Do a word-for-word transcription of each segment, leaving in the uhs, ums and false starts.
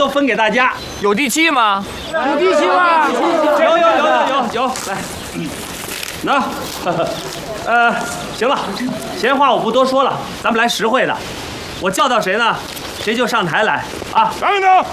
都分给大家。 有地契吗？ 有地契吗？ 有有有有有有，来，那，呃，行了，闲话我不多说了，咱们来实惠的。我叫到谁呢，谁就上台来啊！ 上呢。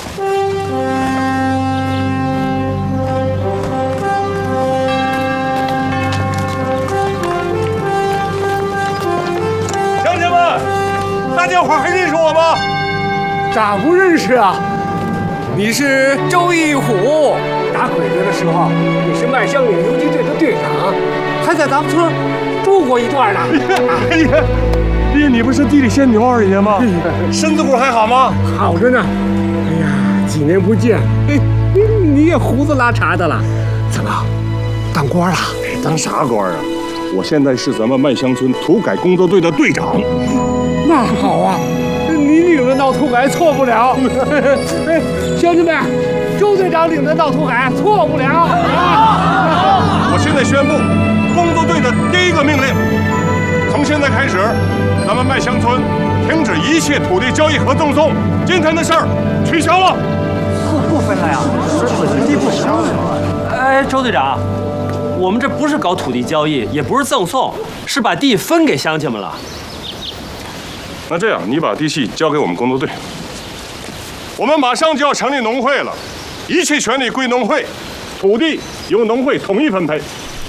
乡亲们，大家伙还认识我吗？ 咋不认识啊？ 你是周一虎。 打鬼子的时候，你是麦乡岭游击队的队长，还在咱们村住过一段呢。 哎呀，爹，你不是地里仙女二爷吗？身子骨还好吗？ 好着呢。哎呀，几年不见，嘿，你也胡子拉碴的了。怎么，当官了？ 当啥官啊？我现在是咱们麦乡村土改工作队的队长。 那好啊，你领着闹土改错不了。哎，乡亲们，周队长领着闹土改错不了。 我现在宣布，工作队的第一个命令，从现在开始，咱们麦乡村停止一切土地交易和赠送，今天的事儿取消了。 不分了呀？土地不行。哎，周队长，我们这不是搞土地交易，也不是赠送，是把地分给乡亲们了。 那这样，你把地契交给我们工作队。我们马上就要成立农会了，一切权利归农会，土地由农会统一分配。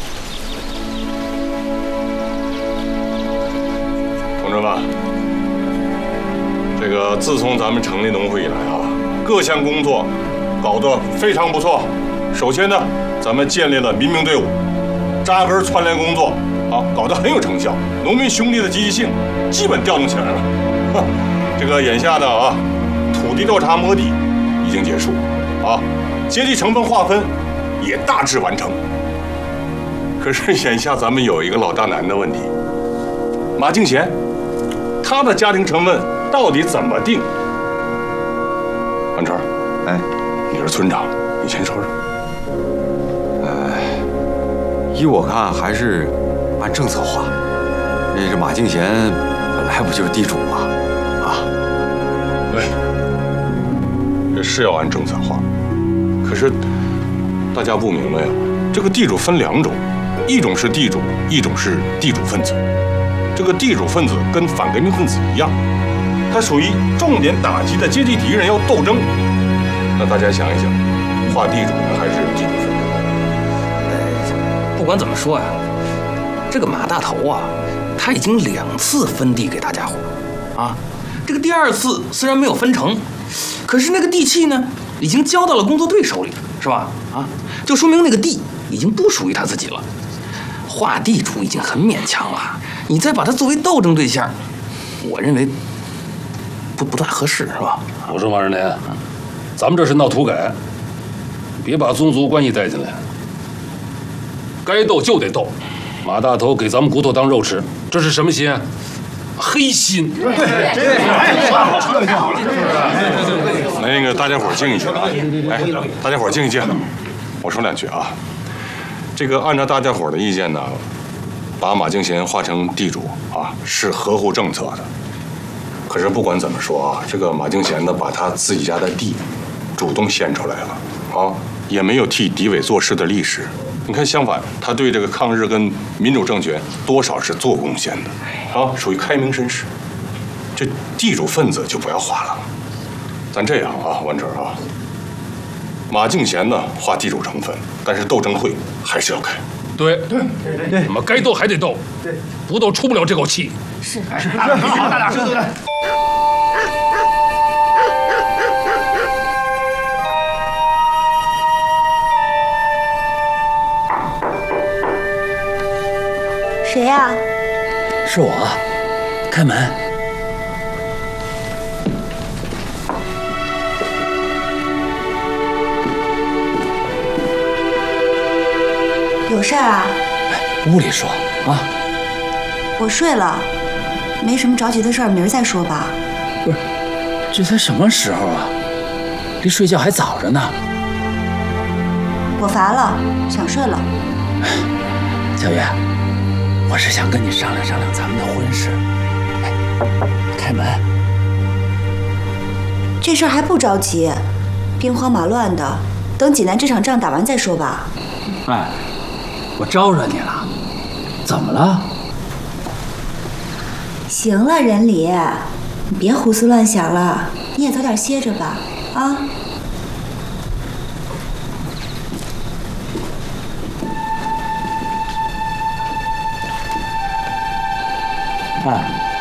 同志们，这个自从咱们成立农会以来啊，各项工作搞得非常不错。首先呢，咱们建立了民兵队伍，扎根串联工作啊，搞得很有成效，农民兄弟的积极性基本调动起来了。这个眼下呢啊，土地调查摸底已经结束，啊，阶级成分划分也大致完成。可是眼下咱们有一个老大难的问题，马敬贤，他的家庭成分到底怎么定？万川，哎，你是村长，你先说说。 哎，依我看还是按政策划。这这马敬贤本来不就是地主吗？啊， 对，这是要按政策划。可是大家不明白呀，这个地主分两种，一种是地主，一种是地主分子。这个地主分子跟反革命分子一样，他属于重点打击的阶级敌人，要斗争。那大家想一想，划地主呢还是地主分子？ 不管怎么说呀，这个马大头啊，他已经两次分地给大家伙啊。这个第二次虽然没有分成，可是那个地契呢，已经交到了工作队手里，是吧？啊，就说明那个地已经不属于他自己了。划地主已经很勉强了，你再把他作为斗争对象，我认为不不大合适，是吧？ 我说马日年，咱们这是闹土改，别把宗族关系带进来。该斗就得斗，马大头给咱们骨头当肉吃，这是什么心？黑心。对对， 那个大家伙静一静啊！哎，大家伙静一静，我说两句啊。这个按照大家伙的意见呢，把马敬贤划成地主啊，是合乎政策的。可是不管怎么说啊，这个马敬贤呢，把他自己家的地主动献出来了啊，也没有替敌伪做事的历史。你看，相反，他对这个抗日跟民主政权多少是做贡献的，啊，属于开明绅士。这地主分子就不要划了。咱这样啊，万哲啊，马敬贤呢划地主成分，但是斗争会还是要开。 对对对，我们该斗还得斗，对，不斗出不了这口气。 是是，好，大俩对对对。 谁呀？ 是我，开门。 有事儿啊？ 屋里说啊。 我睡了，没什么着急的事儿，明儿再说吧。 不是，这才什么时候啊？离睡觉还早着呢。 我乏了，想睡了。 小月。我是想跟你商量商量咱们的婚事。哎，开门。 这事儿还不着急，兵荒马乱的，等济南这场仗打完再说吧。 哎，我招惹你了？怎么了？ 行了，任理，你别胡思乱想了，你也早点歇着吧，啊。 哎。